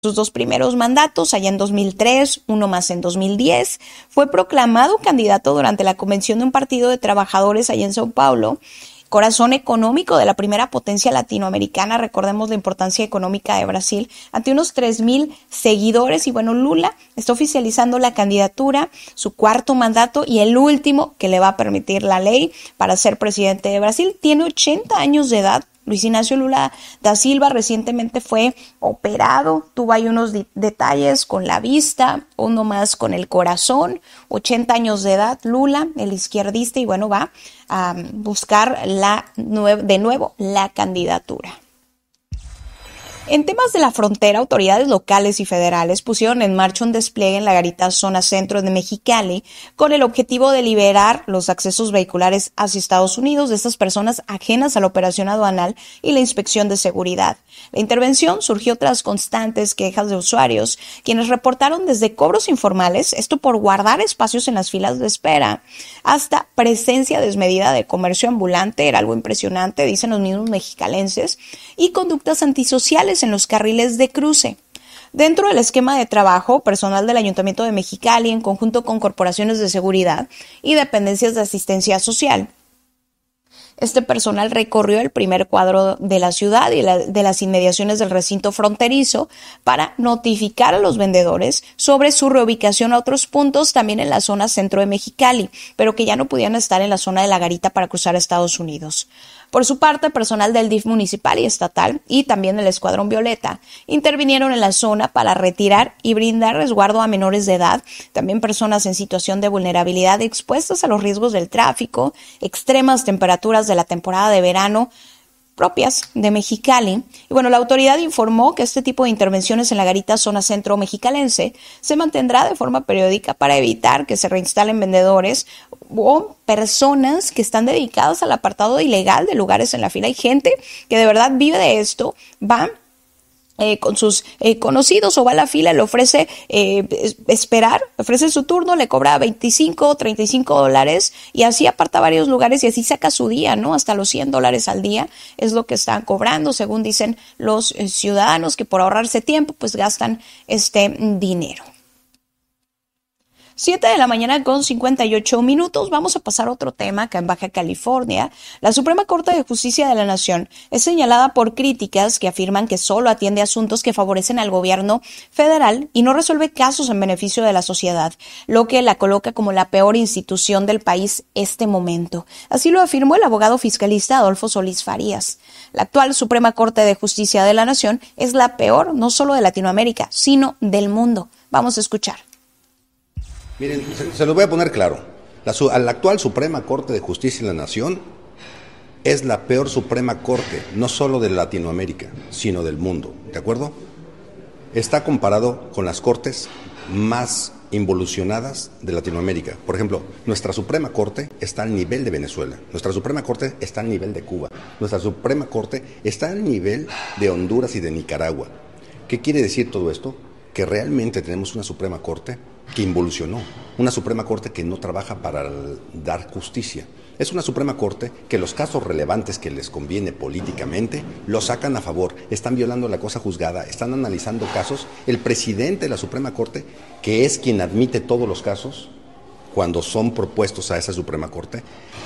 sus 2 primeros mandatos, allá en 2003, uno más en 2010, fue proclamado candidato durante la convención de un partido de trabajadores allá en Sao Paulo, corazón económico de la primera potencia latinoamericana. Recordemos la importancia económica de Brasil, ante unos 3,000 seguidores. Y bueno, Lula está oficializando la candidatura, su 4º mandato y el último que le va a permitir la ley para ser presidente de Brasil. Tiene 80 años de edad. Luis Ignacio Lula da Silva recientemente fue operado, tuvo ahí unos detalles con la vista, uno más con el corazón. 80 años de edad, Lula, el izquierdista, y bueno, va a buscar de nuevo la candidatura. En temas de la frontera, autoridades locales y federales pusieron en marcha un despliegue en la garita zona centro de Mexicali con el objetivo de liberar los accesos vehiculares hacia Estados Unidos de estas personas ajenas a la operación aduanal y la inspección de seguridad. La intervención surgió tras constantes quejas de usuarios, quienes reportaron desde cobros informales, esto por guardar espacios en las filas de espera, hasta presencia desmedida de comercio ambulante, era algo impresionante, dicen los mismos mexicalenses, y conductas antisociales en los carriles de cruce. Dentro del esquema de trabajo, personal del Ayuntamiento de Mexicali, en conjunto con corporaciones de seguridad y dependencias de asistencia social, este personal recorrió el primer cuadro de la ciudad y de las inmediaciones del recinto fronterizo para notificar a los vendedores sobre su reubicación a otros puntos también en la zona centro de Mexicali, pero que ya no podían estar en la zona de la garita para cruzar a Estados Unidos. Por su parte, personal del DIF municipal y estatal y también del Escuadrón Violeta intervinieron en la zona para retirar y brindar resguardo a menores de edad, también personas en situación de vulnerabilidad expuestas a los riesgos del tráfico, extremas temperaturas de la temporada de verano propias de Mexicali. Y bueno, la autoridad informó que este tipo de intervenciones en la garita zona centro mexicalense se mantendrá de forma periódica para evitar que se reinstalen vendedores o personas que están dedicadas al apartado ilegal de lugares en la fila. Hay gente que de verdad vive de esto, va con sus conocidos o va a la fila, le ofrece esperar, le ofrece su turno, le cobra $25, $35 y así aparta varios lugares y así saca su día, ¿no? Hasta los $100 al día es lo que están cobrando, según dicen los ciudadanos que por ahorrarse tiempo pues gastan este dinero. 7 de la mañana con 58 minutos. Vamos a pasar a otro tema acá en Baja California. La Suprema Corte de Justicia de la Nación es señalada por críticas que afirman que solo atiende asuntos que favorecen al gobierno federal y no resuelve casos en beneficio de la sociedad, lo que la coloca como la peor institución del país este momento. Así lo afirmó el abogado fiscalista Adolfo Solís Farías. La actual Suprema Corte de Justicia de la Nación es la peor no solo de Latinoamérica, sino del mundo. Vamos a escuchar. Miren, se lo voy a poner claro. La actual Suprema Corte de Justicia de la Nación es la peor Suprema Corte, no solo de Latinoamérica, sino del mundo, ¿de acuerdo? Está comparado con las cortes más involucionadas de Latinoamérica. Por ejemplo, nuestra Suprema Corte está al nivel de Venezuela, nuestra Suprema Corte está al nivel de Cuba, nuestra Suprema Corte está al nivel de Honduras y de Nicaragua. ¿Qué quiere decir todo esto? Que realmente tenemos una Suprema Corte que involucionó, una Suprema Corte que no trabaja para dar justicia. Es una Suprema Corte que los casos relevantes que les conviene políticamente los sacan a favor, están violando la cosa juzgada, están analizando casos. El presidente de la Suprema Corte, que es quien admite todos los casos cuando son propuestos a esa Suprema Corte,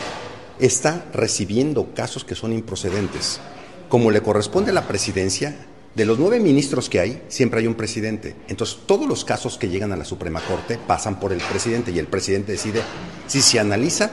está recibiendo casos que son improcedentes. Como le corresponde a la presidencia, de los 9 ministros que hay, siempre hay un presidente. Entonces, todos los casos que llegan a la Suprema Corte pasan por el presidente y el presidente decide si se analiza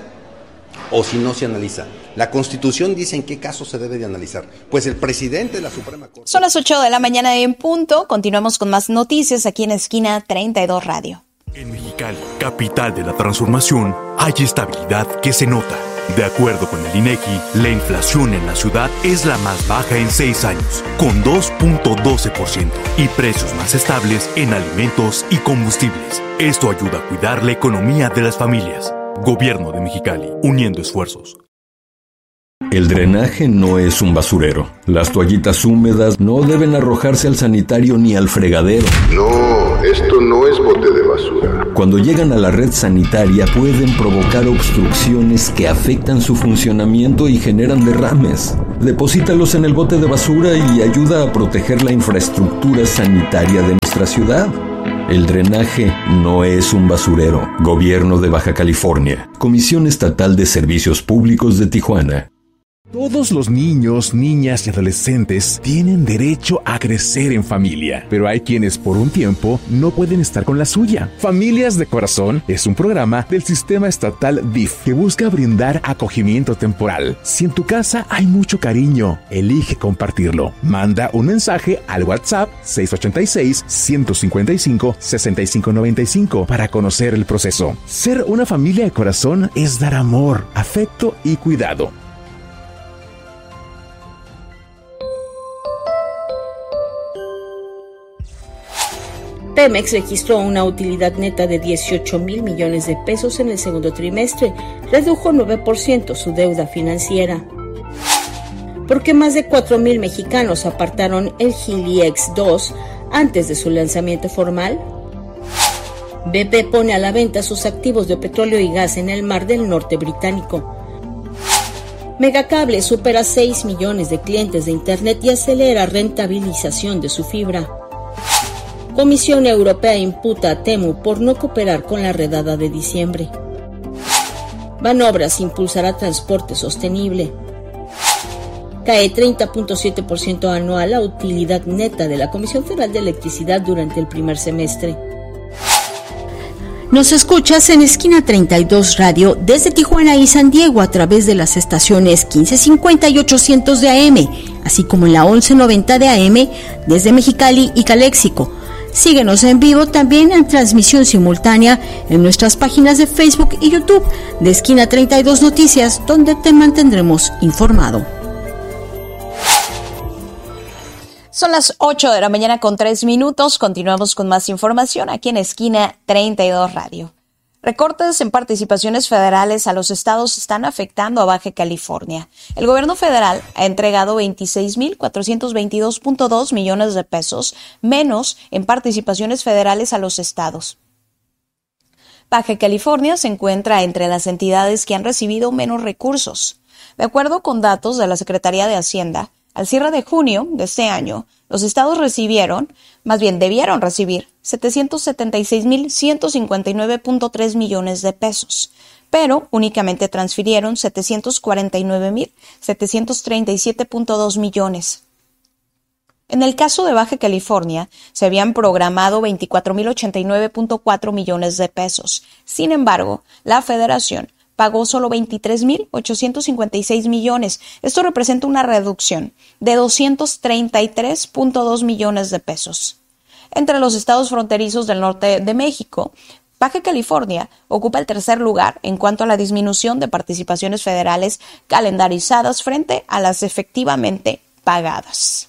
o si no se analiza. La Constitución dice en qué casos se debe de analizar. Pues el presidente de la Suprema Corte... Son las 8 de la mañana en punto. Continuamos con más noticias aquí en Esquina 32 Radio. En Mexicali, capital de la transformación, hay estabilidad que se nota. De acuerdo con el INEGI, la inflación en la ciudad es la más baja en 6 años, con 2.12%, y precios más estables en alimentos y combustibles. Esto ayuda a cuidar la economía de las familias. Gobierno de Mexicali, uniendo esfuerzos. El drenaje no es un basurero. Las toallitas húmedas no deben arrojarse al sanitario ni al fregadero. No, esto no es bote de basura. Cuando llegan a la red sanitaria pueden provocar obstrucciones que afectan su funcionamiento y generan derrames. Deposítalos en el bote de basura y ayuda a proteger la infraestructura sanitaria de nuestra ciudad. El drenaje no es un basurero. Gobierno de Baja California. Comisión Estatal de Servicios Públicos de Tijuana. Todos los niños, niñas y adolescentes tienen derecho a crecer en familia, pero hay quienes por un tiempo no pueden estar con la suya. Familias de Corazón es un programa del Sistema Estatal DIF que busca brindar acogimiento temporal. Si en tu casa hay mucho cariño, elige compartirlo. Manda un mensaje al WhatsApp 686-155-6595 para conocer el proceso. Ser una familia de corazón es dar amor, afecto y cuidado. Pemex registró una utilidad neta de 18,000 millones de pesos en el segundo trimestre, redujo 9% su deuda financiera. Porque más de 4,000 mexicanos apartaron el Hilli X2 antes de su lanzamiento formal. BP pone a la venta sus activos de petróleo y gas en el Mar del Norte británico. Megacable supera 6 millones de clientes de Internet y acelera rentabilización de su fibra. Comisión Europea imputa a Temu por no cooperar con la redada de diciembre. Banobras impulsará transporte sostenible. Cae 30.7% anual la utilidad neta de la Comisión Federal de Electricidad durante el primer semestre. Nos escuchas en Esquina 32 Radio desde Tijuana y San Diego a través de las estaciones 1550 y 800 de AM, así como en la 1190 de AM desde Mexicali y Caléxico. Síguenos en vivo también en transmisión simultánea en nuestras páginas de Facebook y YouTube de Esquina 32 Noticias, donde te mantendremos informado. Son las 8 de la mañana con 3 minutos. Continuamos con más información aquí en Esquina 32 Radio. Recortes en participaciones federales a los estados están afectando a Baja California. El gobierno federal ha entregado 26,422.2 millones de pesos menos en participaciones federales a los estados. Baja California se encuentra entre las entidades que han recibido menos recursos. De acuerdo con datos de la Secretaría de Hacienda, al cierre de junio de este año, los estados debieron recibir 776,159.3 millones de pesos, pero únicamente transfirieron 749,737.2 millones. En el caso de Baja California, se habían programado 24,089.4 millones de pesos. Sin embargo, la Federación pagó solo 23,856 millones. Esto representa una reducción de 233.2 millones de pesos. Entre los estados fronterizos del norte de México, Baja California ocupa el tercer lugar en cuanto a la disminución de participaciones federales calendarizadas frente a las efectivamente pagadas.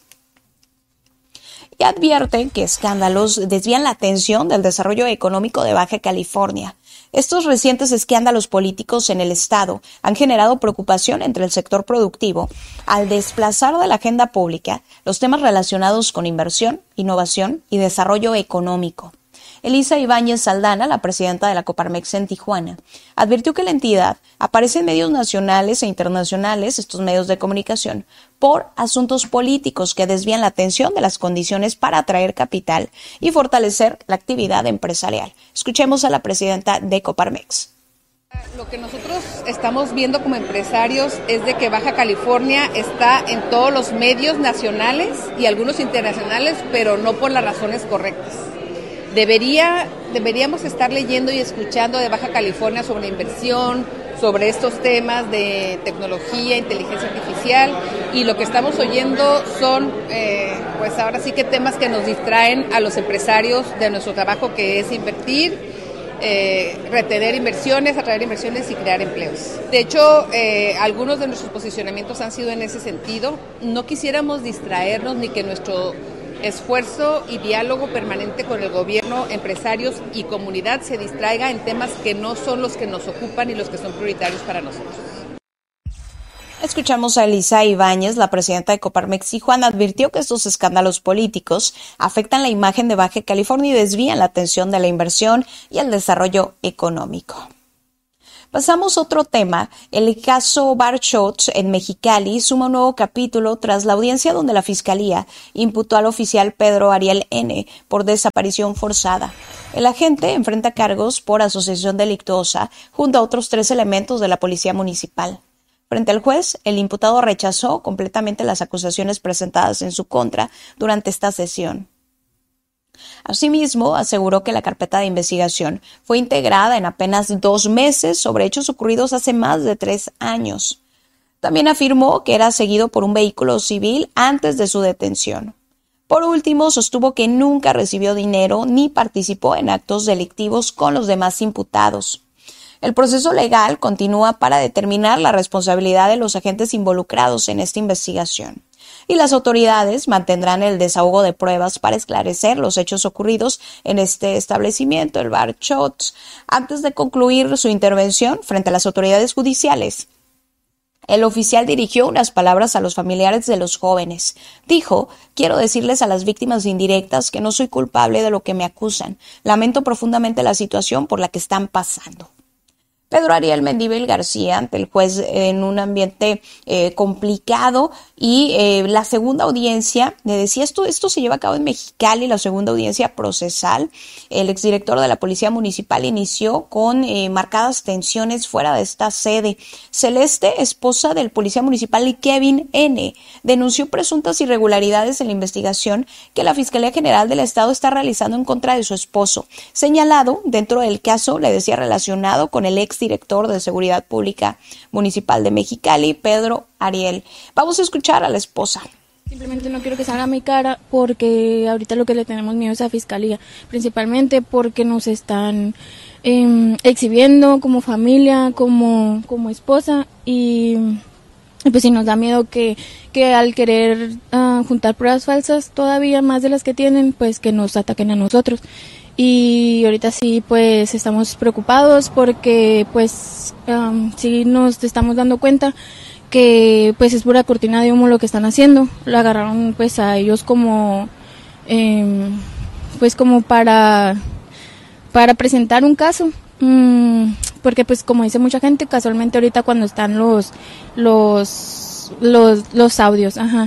Y advierten que escándalos desvían la atención del desarrollo económico de Baja California. Estos recientes escándalos políticos en el estado han generado preocupación entre el sector productivo al desplazar de la agenda pública los temas relacionados con inversión, innovación y desarrollo económico. Elisa Ibáñez Saldana, la presidenta de la Coparmex en Tijuana, advirtió que la entidad aparece en medios nacionales e internacionales, estos medios de comunicación, por asuntos políticos que desvían la atención de las condiciones para atraer capital y fortalecer la actividad empresarial. Escuchemos a la presidenta de Coparmex. Lo que nosotros estamos viendo como empresarios es de que Baja California está en todos los medios nacionales y algunos internacionales, pero no por las razones correctas. Deberíamos estar leyendo y escuchando de Baja California sobre inversión, sobre estos temas de tecnología, inteligencia artificial, y lo que estamos oyendo son, pues ahora sí que temas que nos distraen a los empresarios de nuestro trabajo, que es invertir, retener inversiones, atraer inversiones y crear empleos. De hecho, algunos de nuestros posicionamientos han sido en ese sentido. No quisiéramos distraernos ni que nuestro esfuerzo y diálogo permanente con el gobierno, empresarios y comunidad se distraiga en temas que no son los que nos ocupan y los que son prioritarios para nosotros. Escuchamos a Elisa Ibáñez, la presidenta de Coparmex Tijuana, advirtió que estos escándalos políticos afectan la imagen de Baja California y desvían la atención de la inversión y el desarrollo económico. Pasamos a otro tema. El caso Bar Shots en Mexicali suma un nuevo capítulo tras la audiencia donde la Fiscalía imputó al oficial Pedro Ariel N. por desaparición forzada. El agente enfrenta cargos por asociación delictuosa junto a otros 3 elementos de la Policía Municipal. Frente al juez, el imputado rechazó completamente las acusaciones presentadas en su contra durante esta sesión. Asimismo, aseguró que la carpeta de investigación fue integrada en apenas 2 meses sobre hechos ocurridos hace más de 3 años. También afirmó que era seguido por un vehículo civil antes de su detención. Por último, sostuvo que nunca recibió dinero ni participó en actos delictivos con los demás imputados. El proceso legal continúa para determinar la responsabilidad de los agentes involucrados en esta investigación. Y las autoridades mantendrán el desahogo de pruebas para esclarecer los hechos ocurridos en este establecimiento, el Bar Shots, antes de concluir su intervención frente a las autoridades judiciales. El oficial dirigió unas palabras a los familiares de los jóvenes. Dijo: quiero decirles a las víctimas indirectas que no soy culpable de lo que me acusan. Lamento profundamente la situación por la que están pasando. Pedro Ariel Mendívil García ante el juez en un ambiente complicado y la segunda audiencia, le decía, esto se lleva a cabo en Mexicali, la segunda audiencia procesal. El exdirector de la Policía Municipal inició con marcadas tensiones fuera de esta sede. Celeste, esposa del policía municipal Kevin N., denunció presuntas irregularidades en la investigación que la Fiscalía General del Estado está realizando en contra de su esposo, señalado dentro del caso, le decía, relacionado con el exdirector de Seguridad Pública Municipal de Mexicali, Pedro Ariel. Vamos a escuchar a la esposa. Simplemente no quiero que salga mi cara porque ahorita lo que le tenemos miedo es a Fiscalía, principalmente porque nos están exhibiendo como familia, como esposa y pues sí nos da miedo que al querer juntar pruebas falsas todavía más de las que tienen, pues que nos ataquen a nosotros. Y ahorita sí pues estamos preocupados porque pues sí nos estamos dando cuenta que pues es pura cortina de humo lo que están haciendo. Lo agarraron pues a ellos como pues como para presentar un caso, porque pues como dice mucha gente, casualmente ahorita cuando están los audios, ajá.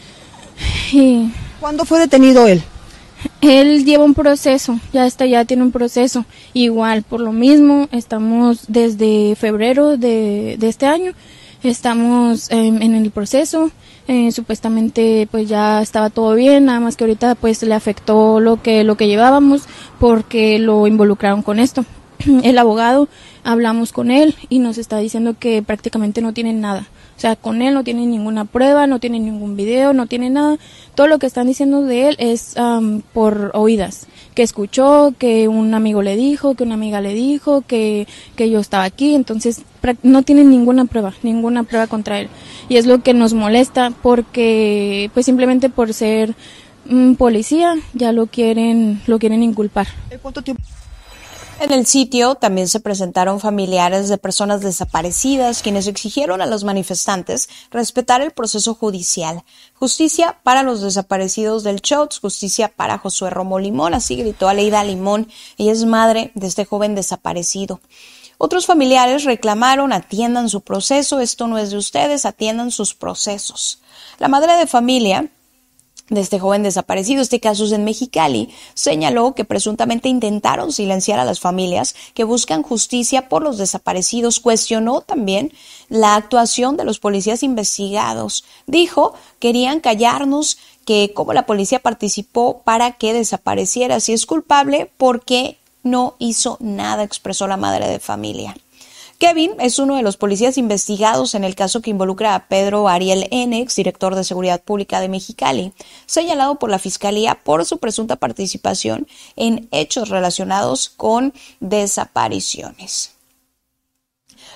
Y ¿cuándo fue detenido él? Él lleva un proceso, ya tiene un proceso. Igual, por lo mismo, estamos desde febrero de este año, estamos en el proceso. Supuestamente pues ya estaba todo bien, nada más que ahorita pues le afectó lo que llevábamos porque lo involucraron con esto. El abogado, hablamos con él y nos está diciendo que prácticamente no tienen nada. O sea, con él no tienen ninguna prueba, no tienen ningún video, no tienen nada. Todo lo que están diciendo de él es por oídas. Que escuchó, que un amigo le dijo, que una amiga le dijo, que yo estaba aquí. Entonces, no tienen ninguna prueba contra él. Y es lo que nos molesta porque, pues simplemente por ser policía, ya lo quieren inculpar. ¿Cuánto tiempo? En el sitio también se presentaron familiares de personas desaparecidas, quienes exigieron a los manifestantes respetar el proceso judicial. Justicia para los desaparecidos del Shots, justicia para Josué Romo Limón, así gritó Aleida Limón. Ella es madre de este joven desaparecido. Otros familiares reclamaron: atiendan su proceso, esto no es de ustedes, atiendan sus procesos. La madre de familia de este joven desaparecido, este caso es en Mexicali, señaló que presuntamente intentaron silenciar a las familias que buscan justicia por los desaparecidos. Cuestionó también la actuación de los policías investigados. Dijo: querían callarnos, que cómo la policía participó para que desapareciera. Si es culpable, ¿por qué no hizo nada?, expresó la madre de familia. Kevin es uno de los policías investigados en el caso que involucra a Pedro Ariel N., exdirector de Seguridad Pública de Mexicali, señalado por la Fiscalía por su presunta participación en hechos relacionados con desapariciones.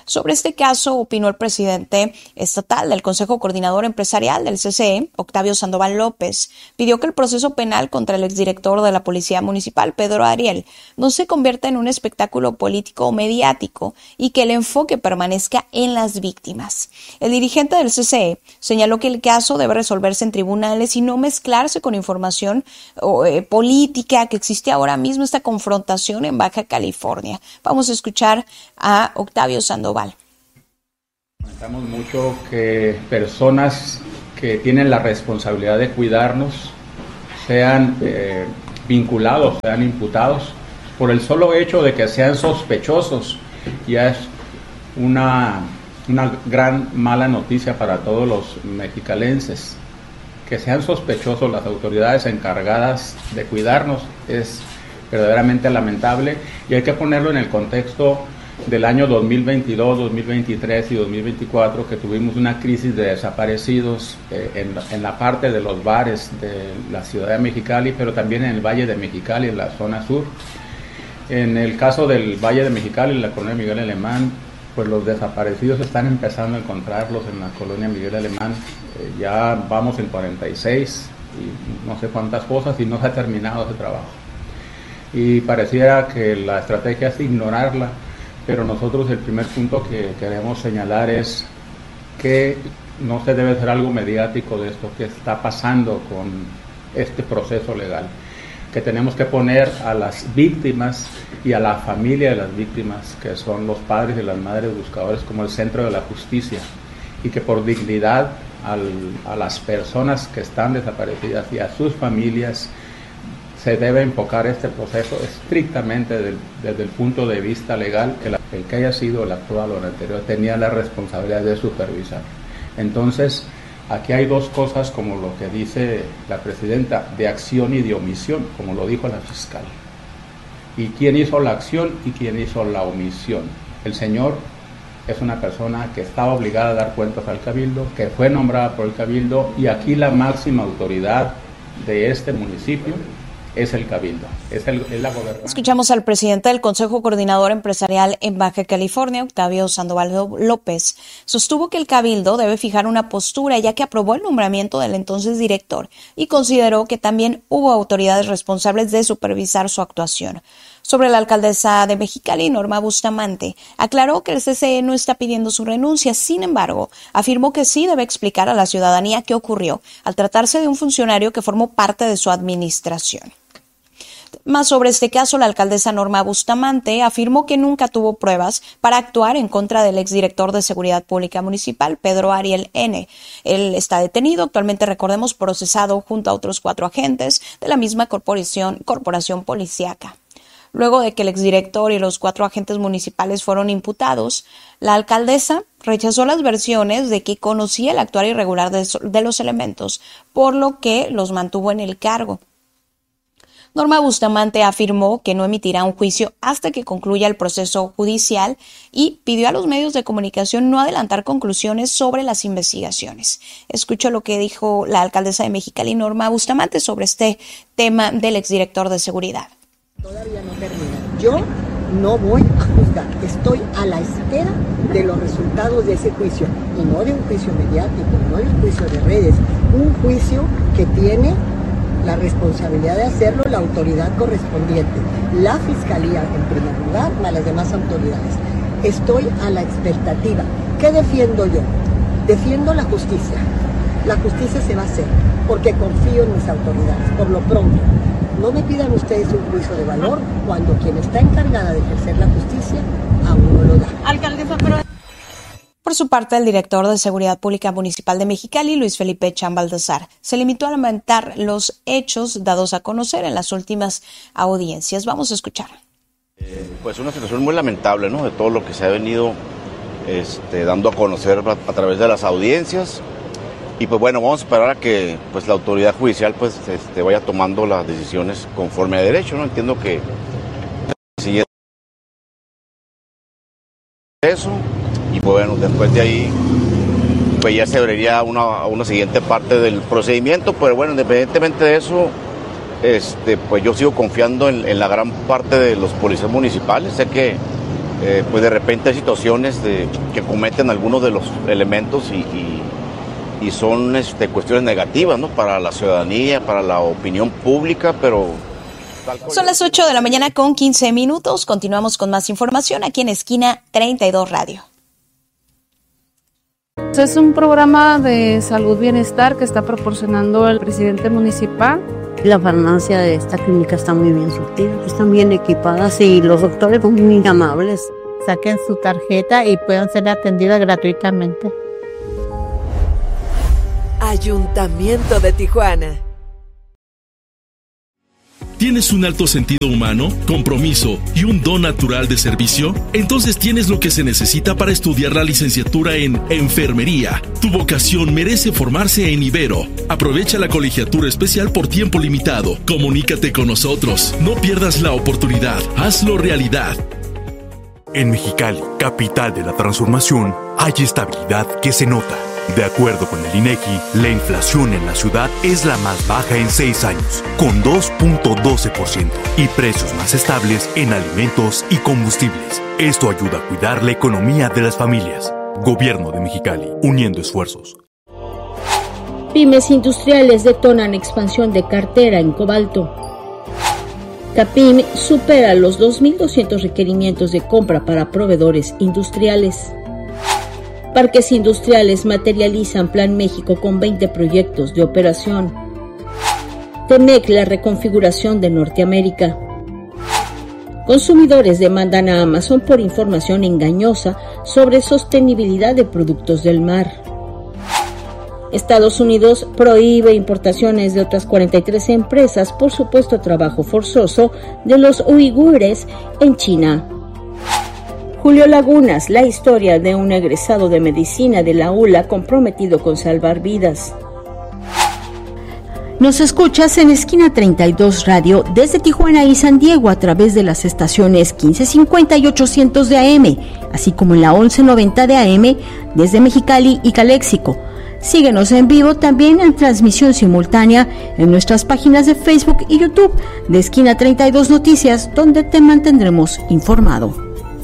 Sobre este caso opinó el presidente estatal del Consejo Coordinador Empresarial del CCE, Octavio Sandoval López. Pidió que el proceso penal contra el exdirector de la Policía Municipal, Pedro Ariel, no se convierta en un espectáculo político o mediático y que el enfoque permanezca en las víctimas. El dirigente del CCE señaló que el caso debe resolverse en tribunales y no mezclarse con información política, que existe ahora mismo esta confrontación en Baja California. Vamos a escuchar a Octavio Sandoval. Comentamos mucho que personas que tienen la responsabilidad de cuidarnos sean vinculados, sean imputados por el solo hecho de que sean sospechosos. Ya es una gran mala noticia para todos los mexicalenses. Que sean sospechosos las autoridades encargadas de cuidarnos es verdaderamente lamentable, y hay que ponerlo en el contexto del año 2022, 2023 y 2024, que tuvimos una crisis de desaparecidos en la parte de los bares de la ciudad de Mexicali, pero también en el Valle de Mexicali, en la zona sur. En el caso del Valle de Mexicali, en la colonia Miguel Alemán, pues los desaparecidos están empezando a encontrarlos en la colonia Miguel Alemán. Ya vamos en 46 y no sé cuántas cosas, y no se ha terminado ese trabajo. Y pareciera que la estrategia es ignorarla, pero nosotros el primer punto que queremos señalar es que no se debe hacer algo mediático de esto que está pasando con este proceso legal, que tenemos que poner a las víctimas y a la familia de las víctimas, que son los padres y las madres buscadores, como el centro de la justicia, y que por dignidad a las personas que están desaparecidas y a sus familias se debe enfocar este proceso estrictamente desde el punto de vista legal, que el que haya sido el actual o el anterior tenía la responsabilidad de supervisar. Entonces, aquí hay dos cosas, como lo que dice la presidenta, de acción y de omisión, como lo dijo la fiscal. ¿Y quién hizo la acción y quién hizo la omisión? El señor es una persona que estaba obligada a dar cuentas al Cabildo, que fue nombrada por el Cabildo, y aquí la máxima autoridad de este municipio es el Cabildo, es la gobernanza. Escuchamos al presidente del Consejo Coordinador Empresarial en Baja California, Octavio Sandoval López. Sostuvo que el Cabildo debe fijar una postura, ya que aprobó el nombramiento del entonces director, y consideró que también hubo autoridades responsables de supervisar su actuación. Sobre la alcaldesa de Mexicali, Norma Bustamante, aclaró que el CCE no está pidiendo su renuncia. Sin embargo, afirmó que sí debe explicar a la ciudadanía qué ocurrió al tratarse de un funcionario que formó parte de su administración. Más sobre este caso, la alcaldesa Norma Bustamante afirmó que nunca tuvo pruebas para actuar en contra del exdirector de Seguridad Pública Municipal, Pedro Ariel N. Él está detenido, actualmente, recordemos, procesado junto a otros 4 agentes de la misma corporación policíaca. Luego de que el exdirector y los 4 agentes municipales fueron imputados, la alcaldesa rechazó las versiones de que conocía el actuar irregular de los elementos, por lo que los mantuvo en el cargo. Norma Bustamante afirmó que no emitirá un juicio hasta que concluya el proceso judicial y pidió a los medios de comunicación no adelantar conclusiones sobre las investigaciones. Escucho lo que dijo la alcaldesa de Mexicali, Norma Bustamante, sobre este tema del exdirector de seguridad. Todavía no termina. Yo no voy a juzgar, estoy a la espera de los resultados de ese juicio, y no de un juicio mediático, no de un juicio de redes, un juicio que tiene la responsabilidad de hacerlo la autoridad correspondiente, la Fiscalía en primer lugar, más las demás autoridades. Estoy a la expectativa. ¿Qué defiendo yo? Defiendo la justicia. La justicia se va a hacer porque confío en mis autoridades. Por lo pronto, no me pidan ustedes un juicio de valor cuando quien está encargada de ejercer la justicia aún no lo da. Alcaldesa, pero... Por su parte, el director de Seguridad Pública Municipal de Mexicali, Luis Felipe Chan Baltazar, se limitó a lamentar los hechos dados a conocer en las últimas audiencias. Vamos a escuchar. Pues una situación muy lamentable, ¿no?, de todo lo que se ha venido dando a conocer a través de las audiencias. Y pues bueno, vamos a esperar a que pues la autoridad judicial pues vaya tomando las decisiones conforme a derecho, ¿no? Entiendo que siguiendo eso, y pues bueno, después de ahí pues ya se vería una siguiente parte del procedimiento, pero bueno, independientemente de eso, pues yo sigo confiando en la gran parte de los policías municipales. Sé que pues de repente hay situaciones que cometen algunos de los elementos y son cuestiones negativas, ¿no? Para la ciudadanía, para la opinión pública, pero... Son las 8 de la mañana con 15 minutos. Continuamos con más información aquí en Esquina 32 Radio. Es un programa de salud bienestar que está proporcionando el presidente municipal. La farmacia de esta clínica está muy bien surtida, están bien equipadas y los doctores son muy amables. Saquen su tarjeta y puedan ser atendidas gratuitamente. Ayuntamiento de Tijuana. ¿Tienes un alto sentido humano, compromiso y un don natural de servicio? Entonces tienes lo que se necesita para estudiar la licenciatura en Enfermería. Tu vocación merece formarse en Ibero. Aprovecha la colegiatura especial por tiempo limitado. Comunícate con nosotros. No pierdas la oportunidad. Hazlo realidad. En Mexicali, capital de la transformación, hay estabilidad que se nota. De acuerdo con el INEGI, la inflación en la ciudad es la más baja en 6 años, con 2.12%, y precios más estables en alimentos y combustibles. Esto ayuda a cuidar la economía de las familias. Gobierno de Mexicali, uniendo esfuerzos. Pymes industriales detonan expansión de cartera en cobalto. CAPIM supera los 2.200 requerimientos de compra para proveedores industriales. Parques industriales materializan Plan México con 20 proyectos de operación. TEMEC la reconfiguración de Norteamérica. Consumidores demandan a Amazon por información engañosa sobre sostenibilidad de productos del mar. Estados Unidos prohíbe importaciones de otras 43 empresas por supuesto trabajo forzoso de los uigures en China. Julio Lagunas, la historia de un egresado de medicina de la ULA comprometido con salvar vidas. Nos escuchas en Esquina 32 Radio desde Tijuana y San Diego a través de las estaciones 1550 y 800 de AM, así como en la 1190 de AM desde Mexicali y Caléxico. Síguenos en vivo también en transmisión simultánea en nuestras páginas de Facebook y YouTube de Esquina 32 Noticias, donde te mantendremos informado.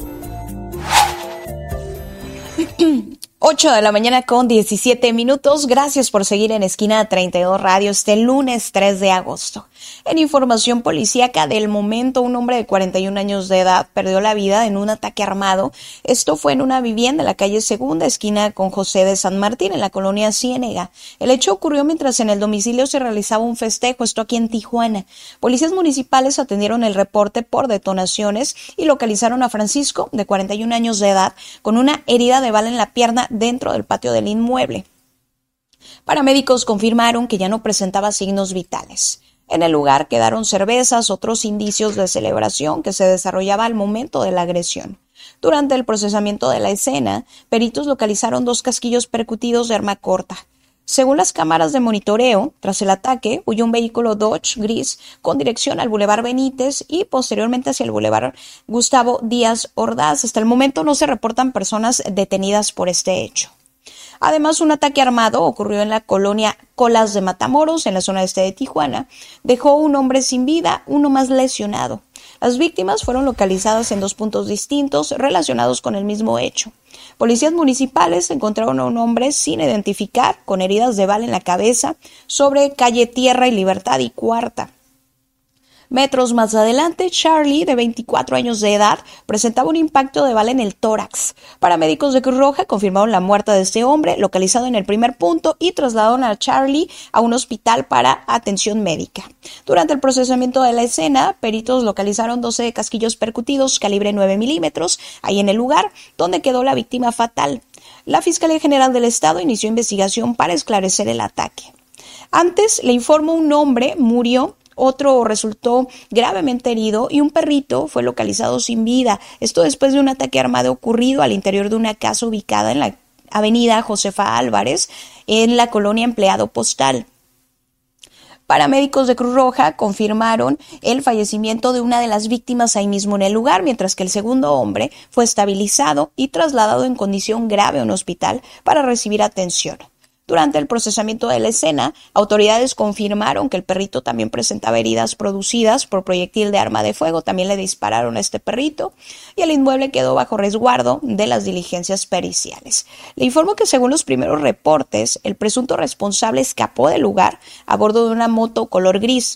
8 de la mañana con 17 minutos. Gracias por seguir en Esquina 32 Radio este lunes 3 de agosto. En información policíaca del momento, un hombre de 41 años de edad perdió la vida en un ataque armado. Esto fue en una vivienda en la calle Segunda, esquina con José de San Martín, en la colonia Ciénega. El hecho ocurrió mientras en el domicilio se realizaba un festejo, esto aquí en Tijuana. Policías municipales atendieron el reporte por detonaciones y localizaron a Francisco, de 41 años de edad, con una herida de bala en la pierna dentro del patio del inmueble. Paramédicos confirmaron que ya no presentaba signos vitales. En el lugar quedaron cervezas, otros indicios de celebración que se desarrollaba al momento de la agresión. Durante el procesamiento de la escena, peritos localizaron 2 casquillos percutidos de arma corta. Según las cámaras de monitoreo, tras el ataque, huyó un vehículo Dodge gris con dirección al Boulevard Benítez y posteriormente hacia el Boulevard Gustavo Díaz Ordaz. Hasta el momento no se reportan personas detenidas por este hecho. Además, un ataque armado ocurrió en la colonia Colas de Matamoros, en la zona este de Tijuana. Dejó un hombre sin vida, uno más lesionado. Las víctimas fueron localizadas en 2 puntos distintos relacionados con el mismo hecho. Policías municipales encontraron a un hombre sin identificar, con heridas de bala en la cabeza, sobre calle Tierra y Libertad y Cuarta. Metros más adelante, Charlie, de 24 años de edad, presentaba un impacto de bala en el tórax. Paramédicos de Cruz Roja confirmaron la muerte de este hombre, localizado en el primer punto, y trasladaron a Charlie a un hospital para atención médica. Durante el procesamiento de la escena, peritos localizaron 12 casquillos percutidos calibre 9 milímetros, ahí en el lugar donde quedó la víctima fatal. La Fiscalía General del Estado inició investigación para esclarecer el ataque. Antes, le informó, un hombre murió, otro resultó gravemente herido y un perrito fue localizado sin vida. Esto después de un ataque armado ocurrido al interior de una casa ubicada en la avenida Josefa Álvarez, en la colonia Empleado Postal. Paramédicos de Cruz Roja confirmaron el fallecimiento de una de las víctimas ahí mismo en el lugar, mientras que el segundo hombre fue estabilizado y trasladado en condición grave a un hospital para recibir atención. Durante el procesamiento de la escena, autoridades confirmaron que el perrito también presentaba heridas producidas por proyectil de arma de fuego. También le dispararon a este perrito y el inmueble quedó bajo resguardo de las diligencias periciales. Le informo que según los primeros reportes, el presunto responsable escapó del lugar a bordo de una moto color gris.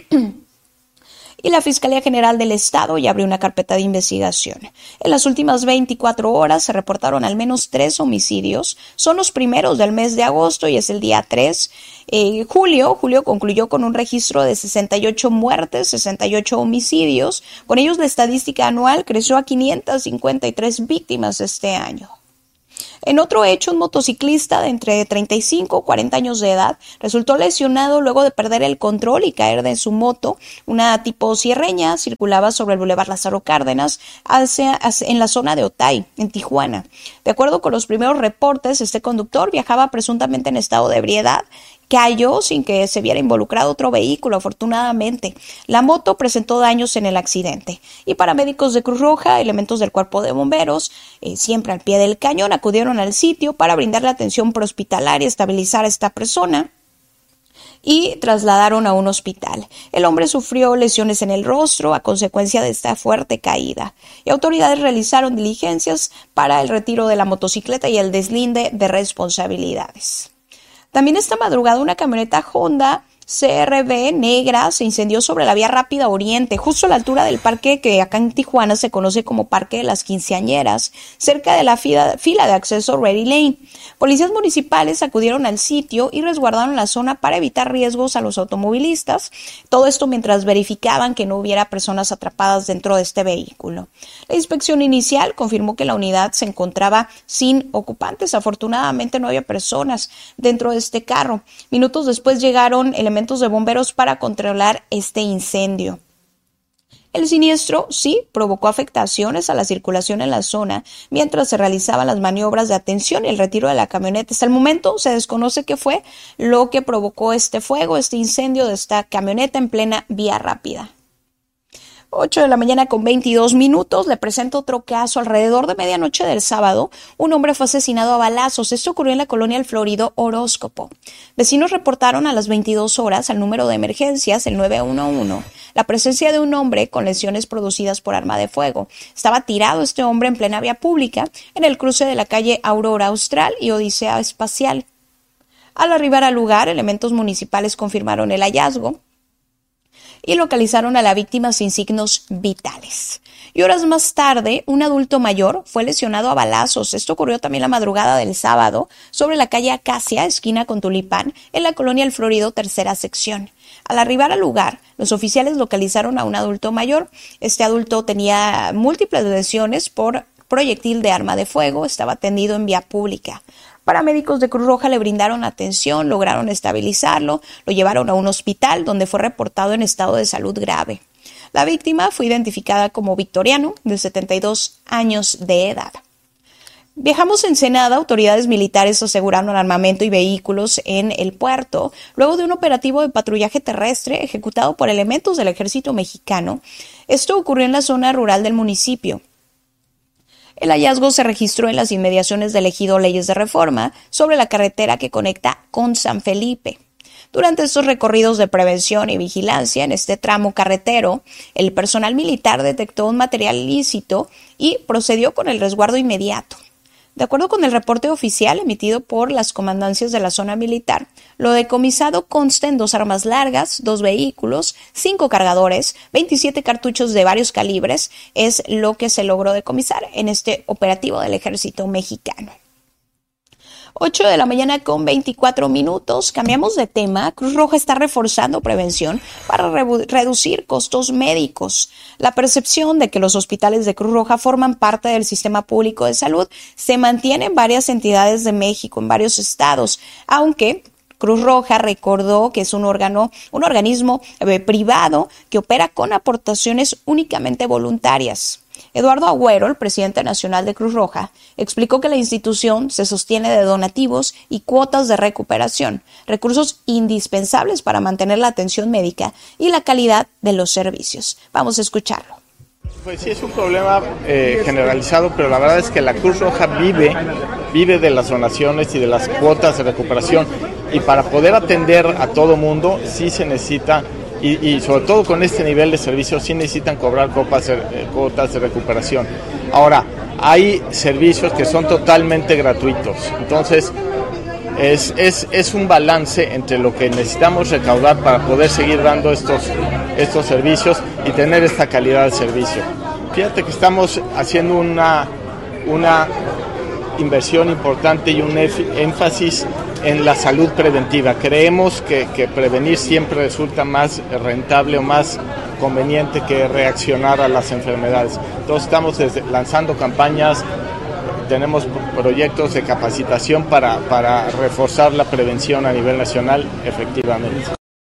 Y la Fiscalía General del Estado ya abrió una carpeta de investigación. En las últimas 24 horas se reportaron al menos 3 homicidios. Son los primeros del mes de agosto y es el día 3. Julio concluyó con un registro de 68 muertes, 68 homicidios. Con ellos la estadística anual creció a 553 víctimas este año. En otro hecho, un motociclista de entre 35 y 40 años de edad resultó lesionado luego de perder el control y caer de su moto. Una tipo sierreña circulaba sobre el Boulevard Lázaro Cárdenas en la zona de Otay, en Tijuana. De acuerdo con los primeros reportes, este conductor viajaba presuntamente en estado de ebriedad. Cayó sin que se viera involucrado otro vehículo, afortunadamente. La moto presentó daños en el accidente. Y paramédicos de Cruz Roja, elementos del Cuerpo de Bomberos, siempre al pie del cañón, acudieron al sitio para brindarle atención prehospitalaria, estabilizar a esta persona y trasladaron a un hospital. El hombre sufrió lesiones en el rostro a consecuencia de esta fuerte caída. Y autoridades realizaron diligencias para el retiro de la motocicleta y el deslinde de responsabilidades. También esta madrugada una camioneta Honda CRV negra se incendió sobre la vía rápida Oriente, justo a la altura del parque que acá en Tijuana se conoce como Parque de las Quinceañeras, cerca de la fila de acceso Ready Lane. Policías municipales acudieron al sitio y resguardaron la zona para evitar riesgos a los automovilistas. Todo esto mientras verificaban que no hubiera personas atrapadas dentro de este vehículo. La inspección inicial confirmó que la unidad se encontraba sin ocupantes. Afortunadamente no había personas dentro de este carro. Minutos después llegaron elementos de bomberos para controlar este incendio. El siniestro sí provocó afectaciones a la circulación en la zona mientras se realizaban las maniobras de atención y el retiro de la camioneta. Hasta el momento se desconoce qué fue lo que provocó este fuego, este incendio de esta camioneta en plena vía rápida. 8 de la mañana con 22 minutos. Le presento otro caso. Alrededor de medianoche del sábado, un hombre fue asesinado a balazos. Esto ocurrió en la colonia El Florido Horóscopo. Vecinos reportaron a las 22 horas al número de emergencias, el 911, la presencia de un hombre con lesiones producidas por arma de fuego. Estaba tirado este hombre en plena vía pública en el cruce de la calle Aurora Austral y Odisea Espacial. Al arribar al lugar, elementos municipales confirmaron el hallazgo y localizaron a la víctima sin signos vitales. Y horas más tarde, un adulto mayor fue lesionado a balazos. Esto ocurrió también la madrugada del sábado sobre la calle Acacia, esquina con Tulipán, en la colonia El Florido, tercera sección. Al arribar al lugar, los oficiales localizaron a un adulto mayor. Este adulto tenía múltiples lesiones por proyectil de arma de fuego, estaba tendido en vía pública. Paramédicos de Cruz Roja le brindaron atención, lograron estabilizarlo, lo llevaron a un hospital donde fue reportado en estado de salud grave. La víctima fue identificada como Victoriano, de 72 años de edad. Viajamos a Ensenada. Autoridades militares aseguraron armamento y vehículos en el puerto luego de un operativo de patrullaje terrestre ejecutado por elementos del ejército mexicano. Esto ocurrió en la zona rural del municipio. El hallazgo se registró en las inmediaciones del ejido Leyes de Reforma, sobre la carretera que conecta con San Felipe. Durante estos recorridos de prevención y vigilancia en este tramo carretero, el personal militar detectó un material ilícito y procedió con el resguardo inmediato. De acuerdo con el reporte oficial emitido por las comandancias de la zona militar, lo decomisado consta en 2 armas largas, 2 vehículos, 5 cargadores, 27 cartuchos de varios calibres, es lo que se logró decomisar en este operativo del ejército mexicano. 8 de la mañana con 24 minutos. Cambiamos de tema. Cruz Roja está reforzando prevención para reducir costos médicos. La percepción de que los hospitales de Cruz Roja forman parte del sistema público de salud se mantiene en varias entidades de México, en varios estados, aunque Cruz Roja recordó que es un organismo privado que opera con aportaciones únicamente voluntarias. Eduardo Agüero, el presidente nacional de Cruz Roja, explicó que la institución se sostiene de donativos y cuotas de recuperación, recursos indispensables para mantener la atención médica y la calidad de los servicios. Vamos a escucharlo. Pues sí, es un problema generalizado, pero la verdad es que la Cruz Roja vive vive de las donaciones y de las cuotas de recuperación, y para poder atender a todo mundo sí se necesita, y sobre todo con este nivel de servicio, sí necesitan cobrar cuotas de recuperación. Ahora, hay servicios que son totalmente gratuitos, entonces es un balance entre lo que necesitamos recaudar para poder seguir dando estos servicios y tener esta calidad de servicio. Fíjate que estamos haciendo una inversión importante y un énfasis en la salud preventiva. Creemos que prevenir siempre resulta más rentable o más conveniente que reaccionar a las enfermedades. Entonces estamos lanzando campañas, tenemos proyectos de capacitación para reforzar la prevención a nivel nacional efectivamente.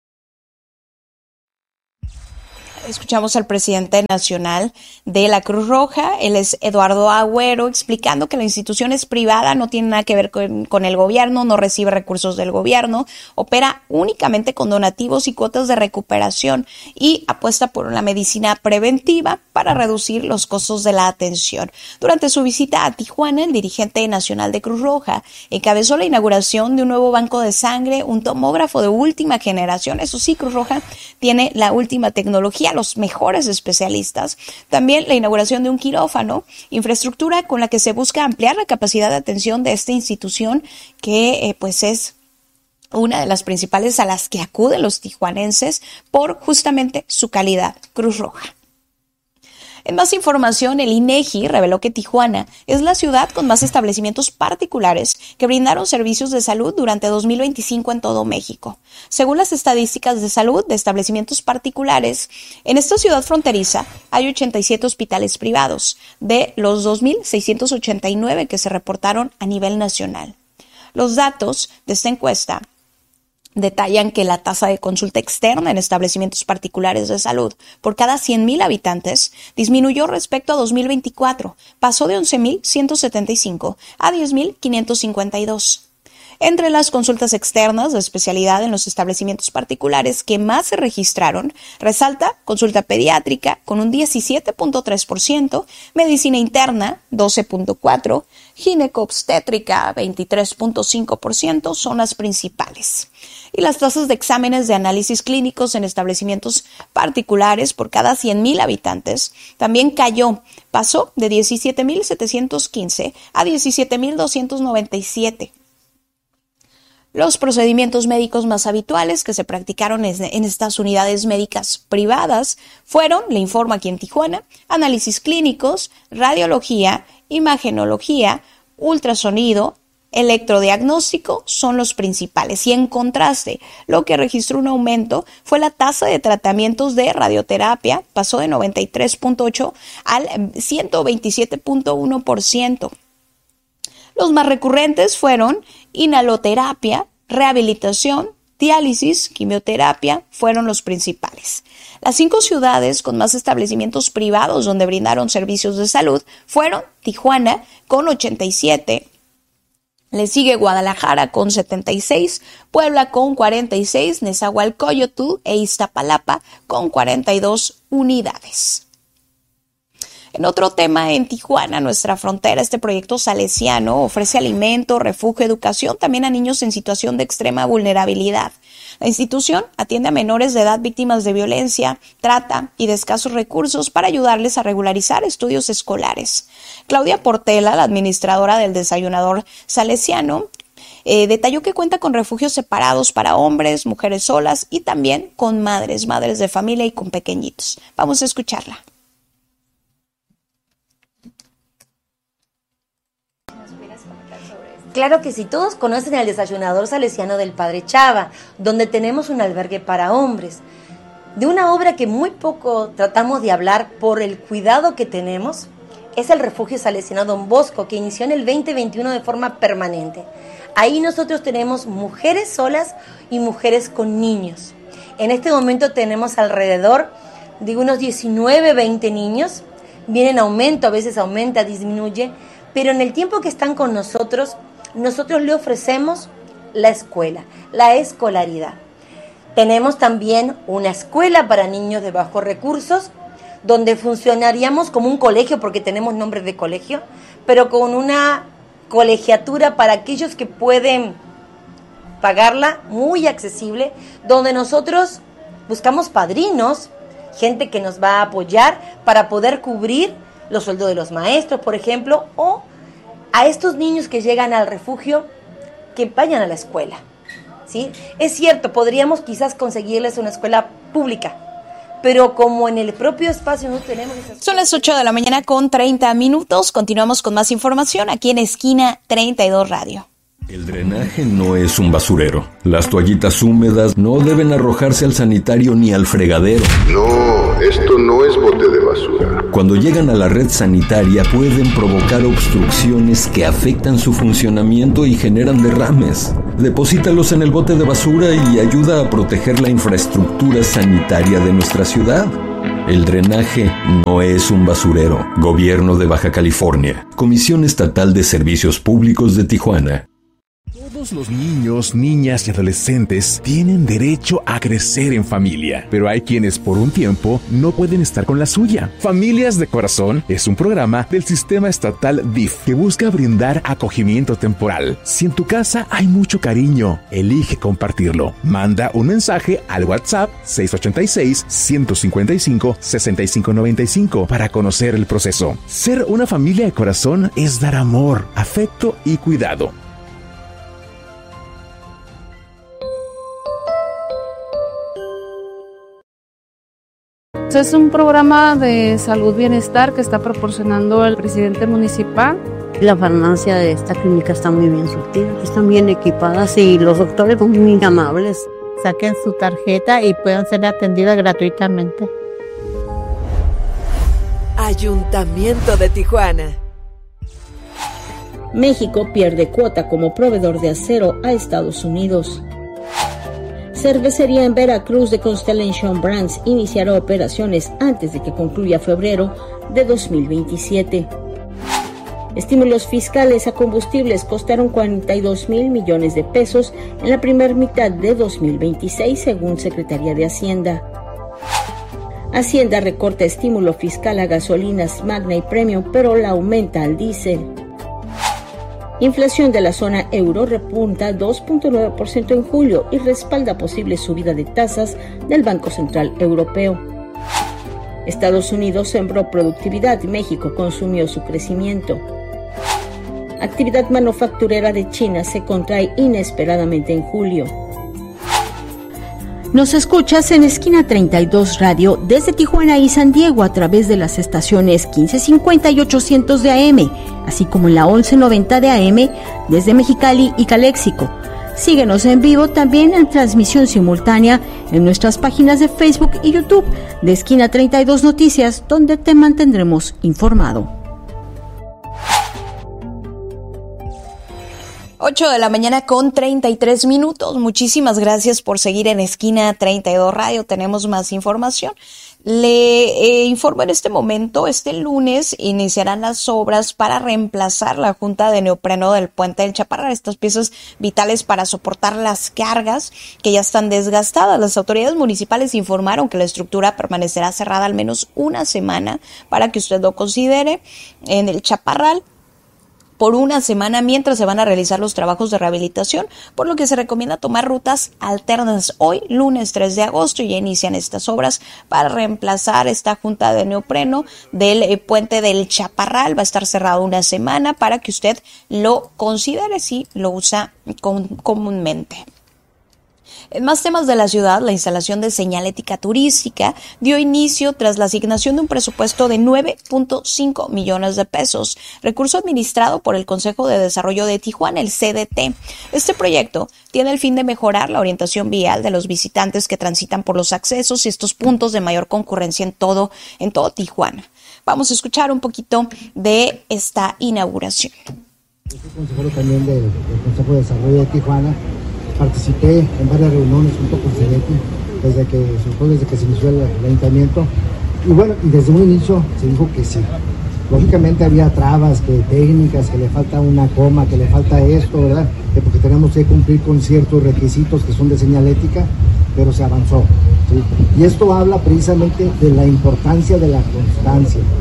Escuchamos al presidente nacional de la Cruz Roja, él es Eduardo Agüero, explicando que la institución es privada, no tiene nada que ver con el gobierno, no recibe recursos del gobierno, opera únicamente con donativos y cuotas de recuperación y apuesta por la medicina preventiva para reducir los costos de la atención. Durante su visita a Tijuana, el dirigente nacional de Cruz Roja encabezó la inauguración de un nuevo banco de sangre, un tomógrafo de última generación. Eso sí, Cruz Roja tiene la última tecnología, los mejores especialistas. También la inauguración de un quirófano, infraestructura con la que se busca ampliar la capacidad de atención de esta institución que pues es una de las principales a las que acuden los tijuanenses por justamente su calidad. Cruz Roja. En más información, el INEGI reveló que Tijuana es la ciudad con más establecimientos particulares que brindaron servicios de salud durante 2025 en todo México. Según las estadísticas de salud de establecimientos particulares, en esta ciudad fronteriza hay 87 hospitales privados, de los 2.689 que se reportaron a nivel nacional. Los datos de esta encuesta detallan que la tasa de consulta externa en establecimientos particulares de salud por cada 100,000 habitantes disminuyó respecto a 2024, pasó de 11,175 a 10,552. Entre las consultas externas de especialidad en los establecimientos particulares que más se registraron, resalta consulta pediátrica con un 17.3%, medicina interna 12.4%, ginecobstétrica 23.5% son las principales. Y las tasas de exámenes de análisis clínicos en establecimientos particulares por cada 100,000 habitantes también cayó, pasó de 17,715 a 17,297. Los procedimientos médicos más habituales que se practicaron en estas unidades médicas privadas fueron, le informo aquí en Tijuana, análisis clínicos, radiología, imagenología, ultrasonido, electrodiagnóstico son los principales. Y en contraste, lo que registró un aumento fue la tasa de tratamientos de radioterapia, pasó de 93.8 al 127.1%. Los más recurrentes fueron inhaloterapia, rehabilitación, diálisis, quimioterapia, fueron los principales. Las 5 ciudades con más establecimientos privados donde brindaron servicios de salud fueron Tijuana con 87, le sigue Guadalajara con 76, Puebla con 46, Nezahualcóyotl e Iztapalapa con 42 unidades. En otro tema, en Tijuana, nuestra frontera, este proyecto salesiano ofrece alimento, refugio, educación también a niños en situación de extrema vulnerabilidad. La institución atiende a menores de edad víctimas de violencia, trata y de escasos recursos para ayudarles a regularizar estudios escolares. Claudia Portela, la administradora del desayunador salesiano, detalló que cuenta con refugios separados para hombres, mujeres solas y también con madres de familia y con pequeñitos. Vamos a escucharla. Claro que sí, todos conocen el desayunador salesiano del Padre Chava, donde tenemos un albergue para hombres. De una obra que muy poco tratamos de hablar por el cuidado que tenemos, es el refugio salesiano Don Bosco, que inició en el 2021 de forma permanente. Ahí nosotros tenemos mujeres solas y mujeres con niños. En este momento tenemos alrededor de unos 19, 20 niños. Viene en aumento, a veces aumenta, disminuye, pero en el tiempo que están con nosotros le ofrecemos la escuela, la escolaridad. Tenemos también una escuela para niños de bajos recursos, donde funcionaríamos como un colegio, porque tenemos nombre de colegio, pero con una colegiatura para aquellos que pueden pagarla, muy accesible, donde nosotros buscamos padrinos, gente que nos va a apoyar para poder cubrir los sueldos de los maestros, por ejemplo, o a estos niños que llegan al refugio que vayan a la escuela, ¿sí? Es cierto, podríamos quizás conseguirles una escuela pública, pero como en el propio espacio no tenemos esas... Son las 8 de la mañana con 30 minutos. Continuamos con más información aquí en Esquina 32 Radio. El drenaje no es un basurero. Las toallitas húmedas no deben arrojarse al sanitario ni al fregadero. No, esto no es bote de basura. Cuando llegan a la red sanitaria pueden provocar obstrucciones que afectan su funcionamiento y generan derrames. Deposítalos en el bote de basura y ayuda a proteger la infraestructura sanitaria de nuestra ciudad. El drenaje no es un basurero. Gobierno de Baja California. Comisión Estatal de Servicios Públicos de Tijuana. Todos los niños, niñas y adolescentes tienen derecho a crecer en familia, pero hay quienes por un tiempo no pueden estar con la suya. Familias de Corazón es un programa del sistema estatal DIF que busca brindar acogimiento temporal. Si en tu casa hay mucho cariño, elige compartirlo. Manda un mensaje al WhatsApp 686-155-6595 para conocer el proceso. Ser una familia de corazón es dar amor, afecto y cuidado. Es un programa de salud bienestar que está proporcionando el presidente municipal. La farmacia de esta clínica está muy bien surtida, están bien equipadas y los doctores son muy amables. Saquen su tarjeta y puedan ser atendidas gratuitamente. Ayuntamiento de Tijuana. México pierde cuota como proveedor de acero a Estados Unidos. Cervecería en Veracruz de Constellation Brands iniciará operaciones antes de que concluya febrero de 2027. Estímulos fiscales a combustibles costaron 42,000 millones de pesos en la primera mitad de 2026, según Secretaría de Hacienda. Hacienda recorta estímulo fiscal a gasolinas Magna y Premium, pero la aumenta al diésel. Inflación de la zona euro repunta 2.9% en julio y respalda posible subida de tasas del Banco Central Europeo. Estados Unidos sembró productividad y México consumió su crecimiento. Actividad manufacturera de China se contrae inesperadamente en julio. Nos escuchas en Esquina 32 Radio desde Tijuana y San Diego a través de las estaciones 1550 y 800 de AM, así como en la 1190 de AM desde Mexicali y Caléxico. Síguenos en vivo también en transmisión simultánea en nuestras páginas de Facebook y YouTube de Esquina 32 Noticias, donde te mantendremos informado. 8 de la mañana con 33 minutos. Muchísimas gracias por seguir en Esquina 32 Radio. Tenemos más información. Le informo en este momento, este lunes iniciarán las obras para reemplazar la junta de neopreno del puente del Chaparral, estas piezas vitales para soportar las cargas que ya están desgastadas. Las autoridades municipales informaron que la estructura permanecerá cerrada al menos una semana para que usted lo considere en el Chaparral. Por una semana mientras se van a realizar los trabajos de rehabilitación, por lo que se recomienda tomar rutas alternas. Hoy, lunes 3 de agosto, ya inician estas obras para reemplazar esta junta de neopreno del puente del Chaparral. Va a estar cerrado una semana para que usted lo considere si lo usa comúnmente. En más temas de la ciudad, la instalación de señalética turística dio inicio tras la asignación de un presupuesto de 9.5 millones de pesos, recurso administrado por el Consejo de Desarrollo de Tijuana, el CDT. Este proyecto tiene el fin de mejorar la orientación vial de los visitantes que transitan por los accesos y estos puntos de mayor concurrencia en todo Tijuana. Vamos a escuchar un poquito de esta inauguración. Yo soy consejero también del Consejo de Desarrollo de Tijuana. Participé en varias reuniones junto con CDT desde que se inició el ayuntamiento y bueno, y desde un inicio se dijo que sí. Lógicamente había trabas, que técnicas, que le falta una coma, que le falta esto, ¿verdad? Porque tenemos que cumplir con ciertos requisitos que son de señalética, pero se avanzó, ¿sí? Y esto habla precisamente de la importancia de la constancia.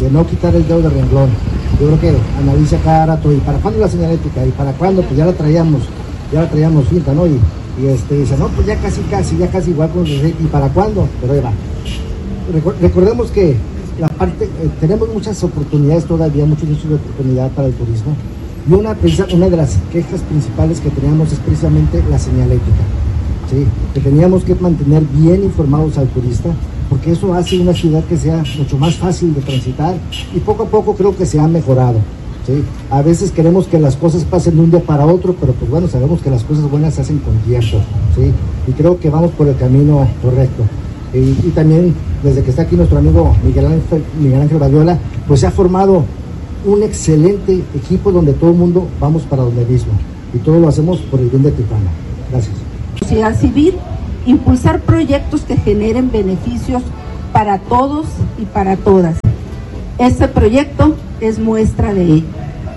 no quitar el dedo de renglón. Yo creo que analiza cada rato, ¿y para cuándo la señalética? ¿Y para cuándo? Pues ya la traíamos finta, ¿no? Y dice, no, pues ya casi igual con el ¿y para cuándo? Pero ahí va. Recordemos que tenemos muchas oportunidades todavía, muchos nichos de oportunidad para el turismo. Y una de las quejas principales que teníamos es precisamente la señalética, ¿sí? Que teníamos que mantener bien informados al turista, porque eso hace una ciudad que sea mucho más fácil de transitar, y poco a poco creo que se ha mejorado, ¿sí? A veces queremos que las cosas pasen de un día para otro, pero pues bueno, sabemos que las cosas buenas se hacen con tiempo, ¿sí? Y creo que vamos por el camino correcto. Y también, desde que está aquí nuestro amigo Miguel Ángel Badiola, pues se ha formado un excelente equipo donde todo el mundo vamos para donde mismo, y todo lo hacemos por el bien de Tijuana. Gracias. Sociedad civil, impulsar proyectos que generen beneficios para todos y para todas. Este proyecto es muestra de ello.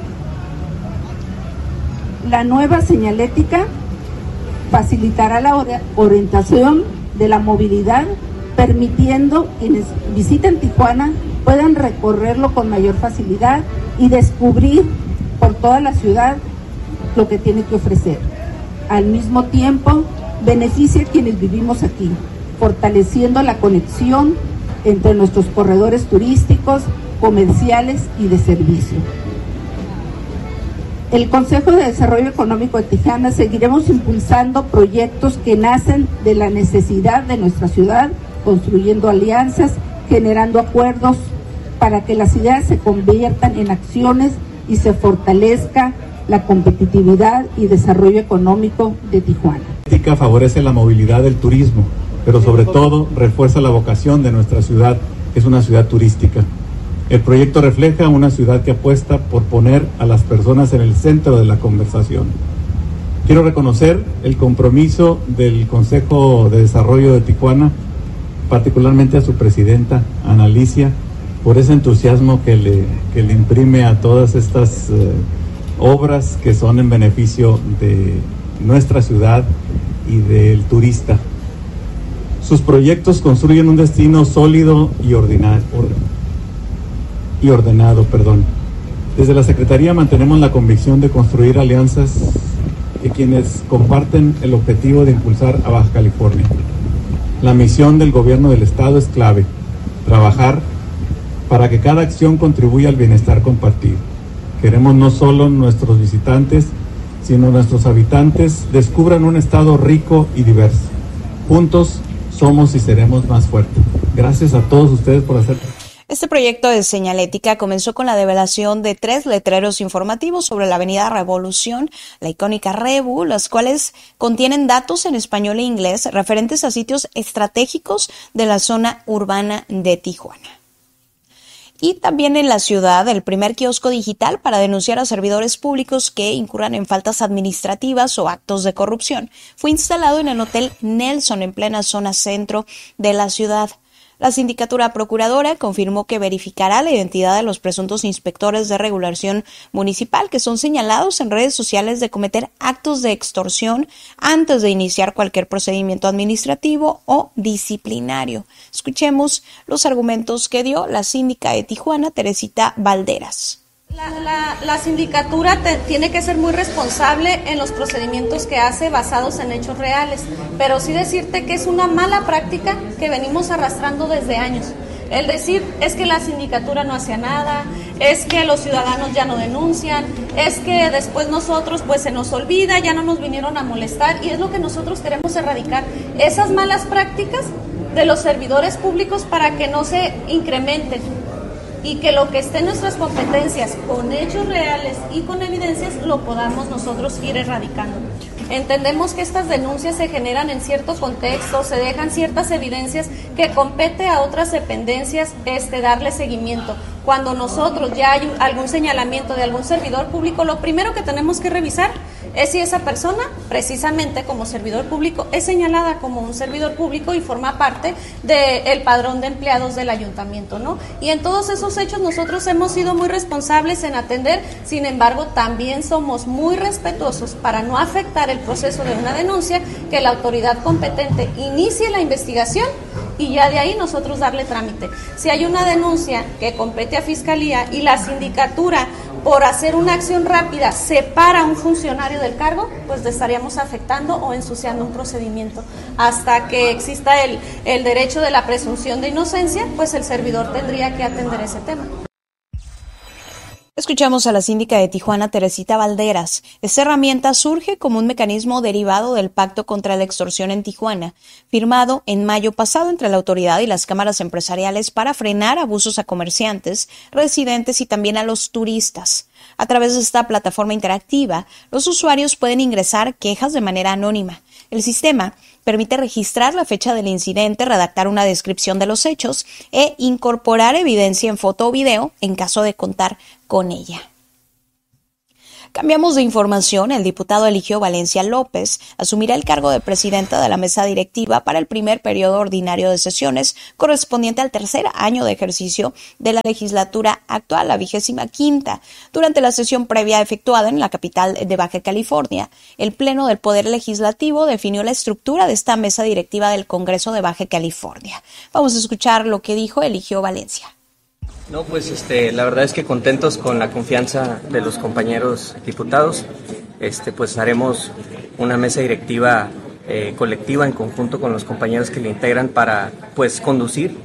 La nueva señalética facilitará la orientación de la movilidad, permitiendo quienes visiten Tijuana puedan recorrerlo con mayor facilidad y descubrir por toda la ciudad lo que tiene que ofrecer. Al mismo tiempo, beneficia a quienes vivimos aquí, fortaleciendo la conexión entre nuestros corredores turísticos, comerciales y de servicio. El Consejo de Desarrollo Económico de Tijuana seguiremos impulsando proyectos que nacen de la necesidad de nuestra ciudad, construyendo alianzas, generando acuerdos para que las ideas se conviertan en acciones y se fortalezca la competitividad y desarrollo económico de Tijuana. La política favorece la movilidad del turismo, pero sobre todo refuerza la vocación de nuestra ciudad, que es una ciudad turística. El proyecto refleja una ciudad que apuesta por poner a las personas en el centro de la conversación. Quiero reconocer el compromiso del Consejo de Desarrollo de Tijuana, particularmente a su presidenta, Ana Alicia, por ese entusiasmo que le imprime a todas estas obras que son en beneficio de nuestra ciudad y del turista. Sus proyectos construyen un destino sólido y ordenado. Desde la Secretaría mantenemos la convicción de construir alianzas que quienes comparten el objetivo de impulsar a Baja California. La misión del gobierno del estado es clave: trabajar para que cada acción contribuya al bienestar compartido. Queremos no solo nuestros visitantes, sino nuestros habitantes descubran un estado rico y diverso. Juntos somos y seremos más fuertes. Gracias a todos ustedes por hacer. Este proyecto de señalética comenzó con la develación de 3 letreros informativos sobre la avenida Revolución, la icónica Rebu, los cuales contienen datos en español e inglés referentes a sitios estratégicos de la zona urbana de Tijuana. Y también en la ciudad, el primer kiosco digital para denunciar a servidores públicos que incurran en faltas administrativas o actos de corrupción fue instalado en el Hotel Nelson, en plena zona centro de la ciudad. La Sindicatura Procuradora confirmó que verificará la identidad de los presuntos inspectores de regulación municipal que son señalados en redes sociales de cometer actos de extorsión antes de iniciar cualquier procedimiento administrativo o disciplinario. Escuchemos los argumentos que dio la síndica de Tijuana, Teresita Valderas. La sindicatura tiene que ser muy responsable en los procedimientos que hace basados en hechos reales, pero sí decirte que es una mala práctica que venimos arrastrando desde años. El decir es que la sindicatura no hacía nada, es que los ciudadanos ya no denuncian, es que después nosotros pues se nos olvida, ya no nos vinieron a molestar, y es lo que nosotros queremos erradicar, esas malas prácticas de los servidores públicos para que no se incrementen. Y que lo que esté en nuestras competencias, con hechos reales y con evidencias, lo podamos nosotros ir erradicando. Entendemos que estas denuncias se generan en cierto contexto, se dejan ciertas evidencias que compete a otras dependencias darle seguimiento. Cuando nosotros ya hay algún señalamiento de algún servidor público, lo primero que tenemos que revisar es si esa persona, precisamente como servidor público, es señalada como un servidor público y forma parte del padrón de empleados del ayuntamiento, ¿no? Y en todos esos hechos nosotros hemos sido muy responsables en atender, sin embargo, también somos muy respetuosos para no afectar el proceso de una denuncia, que la autoridad competente inicie la investigación y ya de ahí nosotros darle trámite. Si hay una denuncia que compete a Fiscalía y la sindicatura por hacer una acción rápida separa a un funcionario del cargo, pues le estaríamos afectando o ensuciando un procedimiento. Hasta que exista el derecho de la presunción de inocencia, pues el servidor tendría que atender ese tema. Escuchamos a la síndica de Tijuana, Teresita Valderas. Esta herramienta surge como un mecanismo derivado del Pacto contra la Extorsión en Tijuana, firmado en mayo pasado entre la autoridad y las cámaras empresariales para frenar abusos a comerciantes, residentes y también a los turistas. A través de esta plataforma interactiva, los usuarios pueden ingresar quejas de manera anónima. El sistema permite registrar la fecha del incidente, redactar una descripción de los hechos e incorporar evidencia en foto o video en caso de contar con ella. Cambiamos de información. El diputado Eligio Valencia López asumirá el cargo de presidenta de la mesa directiva para el primer periodo ordinario de sesiones correspondiente al tercer año de ejercicio de la legislatura actual, la 25ª. Durante la sesión previa efectuada en la capital de Baja California, el Pleno del Poder Legislativo definió la estructura de esta mesa directiva del Congreso de Baja California. Vamos a escuchar lo que dijo Eligio Valencia. No, pues la verdad es que contentos con la confianza de los compañeros diputados. Pues haremos una mesa directiva colectiva en conjunto con los compañeros que le integran para pues conducir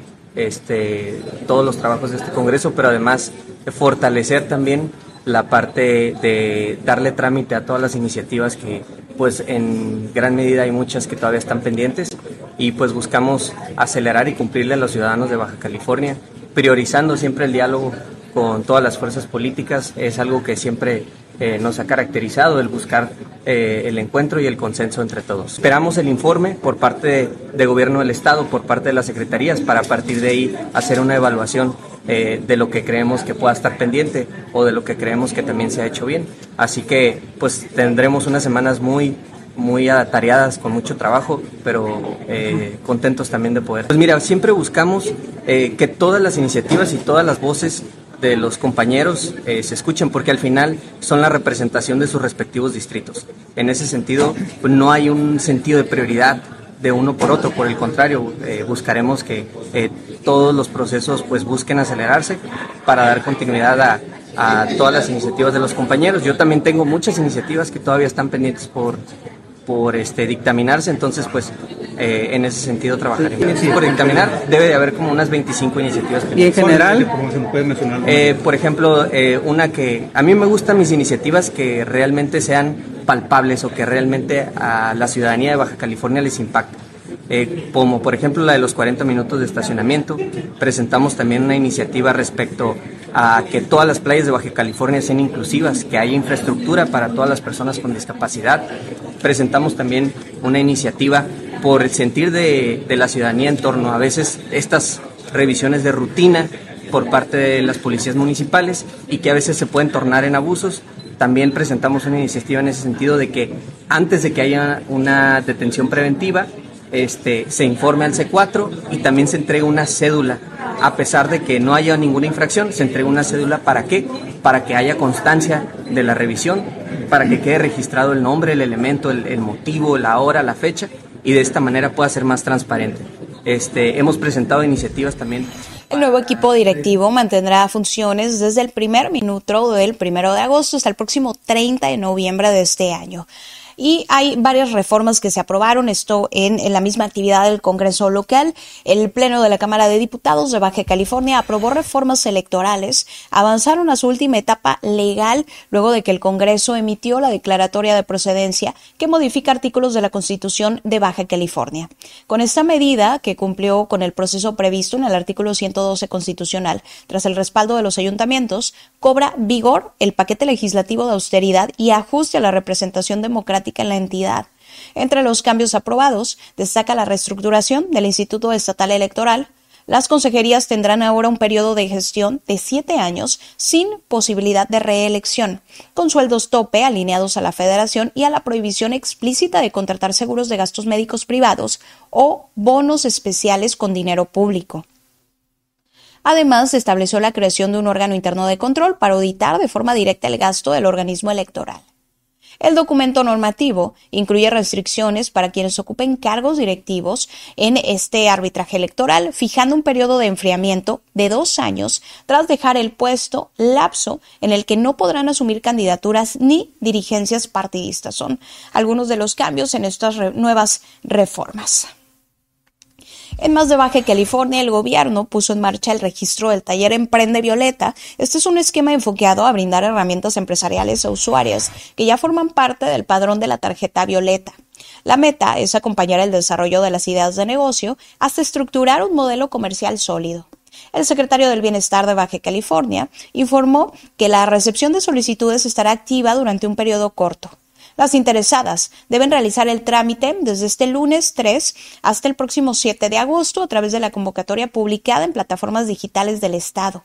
todos los trabajos de este Congreso, pero además fortalecer también la parte de darle trámite a todas las iniciativas que pues en gran medida hay muchas que todavía están pendientes y pues buscamos acelerar y cumplirle a los ciudadanos de Baja California, priorizando siempre el diálogo con todas las fuerzas políticas. Es algo que siempre nos ha caracterizado, el buscar el encuentro y el consenso entre todos. Esperamos el informe por parte de Gobierno del Estado, por parte de las secretarías, para a partir de ahí hacer una evaluación de lo que creemos que pueda estar pendiente o de lo que creemos que también se ha hecho bien. Así que pues tendremos unas semanas muy atareadas, con mucho trabajo, pero contentos también de poder. Pues mira, siempre buscamos que todas las iniciativas y todas las voces de los compañeros se escuchen, porque al final son la representación de sus respectivos distritos. En ese sentido, pues, no hay un sentido de prioridad de uno por otro, por el contrario, buscaremos que todos los procesos pues busquen acelerarse para dar continuidad a todas las iniciativas de los compañeros. Yo también tengo muchas iniciativas que todavía están pendientes por dictaminarse, entonces pues en ese sentido trabajaremos. Por dictaminar debe de haber como unas 25 iniciativas. ¿Y en general? Por ejemplo, una que a mí me gustan mis iniciativas que realmente sean palpables o que realmente a la ciudadanía de Baja California les impacte. Como por ejemplo la de los 40 minutos de estacionamiento. Presentamos también una iniciativa respecto a que todas las playas de Baja California sean inclusivas, que haya infraestructura para todas las personas con discapacidad. Presentamos también una iniciativa por el sentir de la ciudadanía en torno a veces estas revisiones de rutina por parte de las policías municipales y que a veces se pueden tornar en abusos. También presentamos una iniciativa en ese sentido de que antes de que haya una detención preventiva, se informe al C4 y también se entregue una cédula. A pesar de que no haya ninguna infracción, se entrega una cédula. ¿Para qué? Para que haya constancia de la revisión, para que quede registrado el nombre, el elemento, el motivo, la hora, la fecha, y de esta manera pueda ser más transparente. Hemos presentado iniciativas también. El nuevo equipo directivo mantendrá funciones desde el primer minuto del 1 de agosto hasta el próximo 30 de noviembre de este año. Y hay varias reformas que se aprobaron, esto en la misma actividad del Congreso local. El Pleno de la Cámara de Diputados de Baja California aprobó reformas electorales, avanzaron a su última etapa legal luego de que el Congreso emitió la declaratoria de procedencia que modifica artículos de la Constitución de Baja California. Con esta medida, que cumplió con el proceso previsto en el artículo 112 constitucional, tras el respaldo de los ayuntamientos, cobra vigor el paquete legislativo de austeridad y ajuste a la representación democrática en la entidad. Entre los cambios aprobados, destaca la reestructuración del Instituto Estatal Electoral. Las consejerías tendrán ahora un periodo de gestión de 7 años sin posibilidad de reelección, con sueldos tope alineados a la Federación y a la prohibición explícita de contratar seguros de gastos médicos privados o bonos especiales con dinero público. Además, se estableció la creación de un órgano interno de control para auditar de forma directa el gasto del organismo electoral. El documento normativo incluye restricciones para quienes ocupen cargos directivos en este arbitraje electoral, fijando un periodo de enfriamiento de 2 años tras dejar el puesto, lapso en el que no podrán asumir candidaturas ni dirigencias partidistas. Son algunos de los cambios en estas nuevas reformas. En más de Baja California, el gobierno puso en marcha el registro del taller Emprende Violeta. Este es un esquema enfocado a brindar herramientas empresariales a usuarias que ya forman parte del padrón de la tarjeta Violeta. La meta es acompañar el desarrollo de las ideas de negocio hasta estructurar un modelo comercial sólido. El secretario del Bienestar de Baja California informó que la recepción de solicitudes estará activa durante un periodo corto. Las interesadas deben realizar el trámite desde este lunes 3 hasta el próximo 7 de agosto a través de la convocatoria publicada en plataformas digitales del Estado.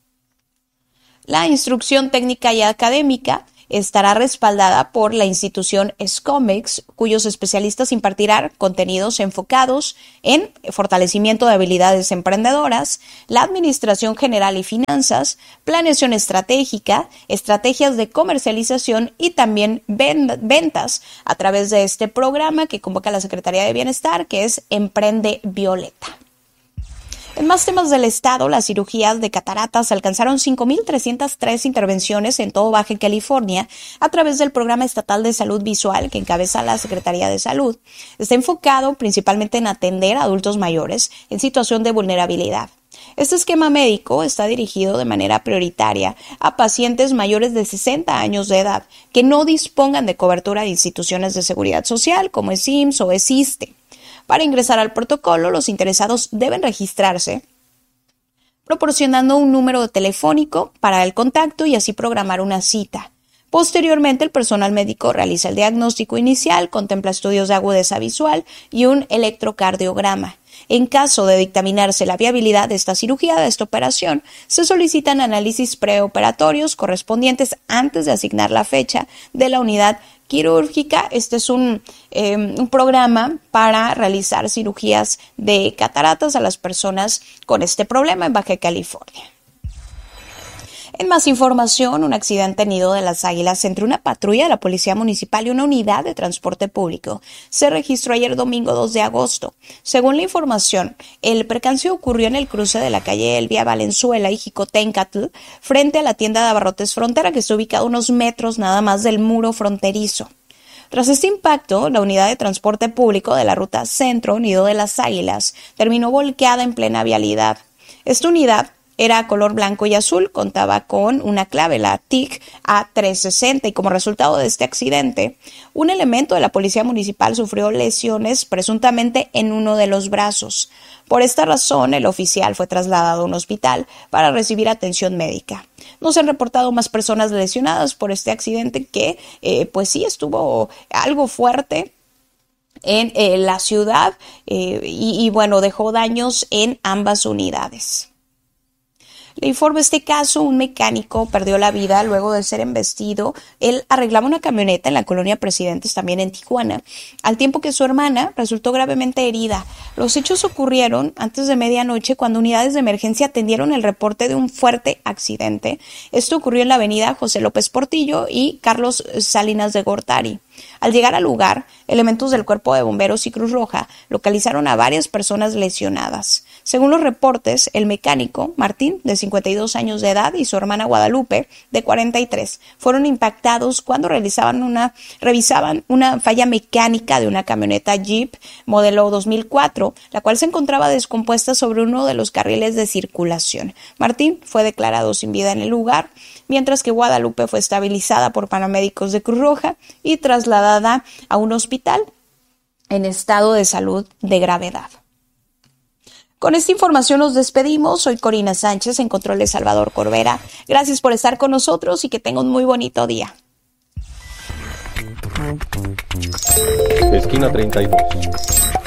La instrucción técnica y académica estará respaldada por la institución SCOMEX, cuyos especialistas impartirán contenidos enfocados en fortalecimiento de habilidades emprendedoras, la administración general y finanzas, planeación estratégica, estrategias de comercialización y también ventas a través de este programa que convoca la Secretaría de Bienestar, que es Emprende Violeta. En más temas del Estado, las cirugías de cataratas alcanzaron 5.303 intervenciones en todo Baja California a través del Programa Estatal de Salud Visual que encabeza la Secretaría de Salud. Está enfocado principalmente en atender a adultos mayores en situación de vulnerabilidad. Este esquema médico está dirigido de manera prioritaria a pacientes mayores de 60 años de edad que no dispongan de cobertura de instituciones de seguridad social como es IMSS o es ISSSTE. Para ingresar al protocolo, los interesados deben registrarse proporcionando un número telefónico para el contacto y así programar una cita. Posteriormente, el personal médico realiza el diagnóstico inicial, contempla estudios de agudeza visual y un electrocardiograma. En caso de dictaminarse la viabilidad de esta cirugía, de esta operación, se solicitan análisis preoperatorios correspondientes antes de asignar la fecha de la unidad quirúrgica. Este es un programa para realizar cirugías de cataratas a las personas con este problema en Baja California. En más información, un accidente en Nido de las Águilas entre una patrulla de la Policía Municipal y una unidad de transporte público se registró ayer domingo 2 de agosto. Según la información, el percance ocurrió en el cruce de la calle Elvia Valenzuela y Jicotencatl, frente a la tienda de abarrotes Frontera, que está ubicada a unos metros nada más del muro fronterizo. Tras este impacto, la unidad de transporte público de la ruta Centro Nido de las Águilas terminó volcada en plena vialidad. Esta unidad era color blanco y azul, contaba con una clave, la TIC A360, y como resultado de este accidente, un elemento de la Policía Municipal sufrió lesiones presuntamente en uno de los brazos. Por esta razón, el oficial fue trasladado a un hospital para recibir atención médica. No se han reportado más personas lesionadas por este accidente que, pues sí, estuvo algo fuerte en la ciudad y bueno, dejó daños en ambas unidades. Le informo este caso, un mecánico perdió la vida luego de ser embestido. Él arreglaba una camioneta en la colonia Presidentes, también en Tijuana, al tiempo que su hermana resultó gravemente herida. Los hechos ocurrieron antes de medianoche cuando unidades de emergencia atendieron el reporte de un fuerte accidente. Esto ocurrió en la avenida José López Portillo y Carlos Salinas de Gortari. Al llegar al lugar, elementos del Cuerpo de Bomberos y Cruz Roja localizaron a varias personas lesionadas. Según los reportes, el mecánico, Martín, de 52 años de edad, y su hermana Guadalupe, de 43, fueron impactados cuando revisaban una falla mecánica de una camioneta Jeep modelo 2004, la cual se encontraba descompuesta sobre uno de los carriles de circulación. Martín fue declarado sin vida en el lugar, mientras que Guadalupe fue estabilizada por paramédicos de Cruz Roja y trasladada a un hospital en estado de salud de gravedad. Con esta información nos despedimos. Soy Corina Sánchez, en control de Salvador Corbera. Gracias por estar con nosotros y que tenga un muy bonito día. Esquina 32.